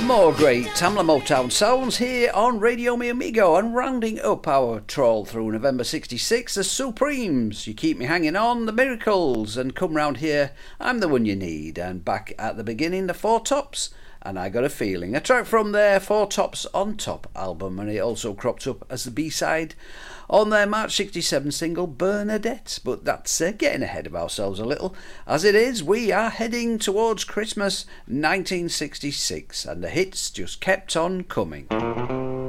More great Tamla Motown sounds here on Radio Mi Amigo, and rounding up our trawl through November 66, the Supremes, You Keep Me Hanging On, the Miracles, and Come Round Here, I'm the One You Need, and back at the beginning, the Four Tops, and I Got a Feeling, a track from their Four Tops on Top album, and it also cropped up as the B-side on their March 67 single Bernadette. But that's getting ahead of ourselves a little. As it is, we are heading towards Christmas 1966, and the hits just kept on coming.